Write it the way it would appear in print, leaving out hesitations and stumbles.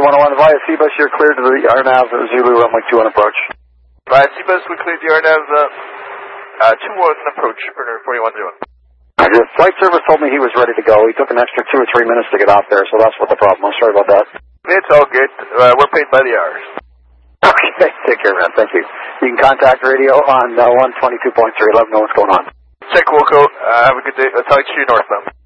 101 via Seabus, you're cleared to the RNAV Zulu runway 21 approach. Via Seabus, we cleared the RNAV 21 approach for 4101. Your flight service told me he was ready to go. He took an extra 2 or 3 minutes to get out there, so that's what the problem was. Sorry about that. It's all good. We're paid by the hours. Okay, take care, man. Thank you. You can contact radio on 122.3. Let them know what's going on. Check Wilco. Have a good day. I'll talk to you northbound.